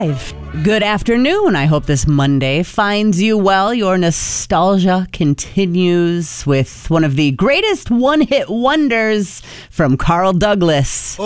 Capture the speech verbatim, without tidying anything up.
Good afternoon. I hope this Monday finds you well. Your nostalgia continues with one of the greatest one-hit wonders from Carl Douglas.